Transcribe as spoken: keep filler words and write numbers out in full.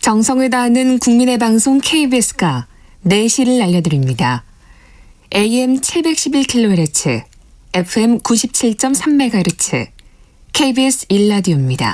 정성을 다하는 국민의 방송 케이비에스가 네 시를 알려드립니다. 에이엠 칠백십일 킬로헤르츠, 에프엠 구십칠 점 삼 메가헤르츠, 케이비에스 일 라디오입니다.